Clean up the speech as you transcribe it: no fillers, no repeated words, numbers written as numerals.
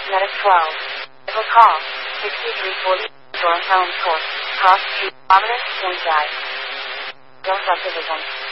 Medic 12. Civil call. 6340. Door Helm Court. Cross Street. Providence. Point Drive. Door Subdivision.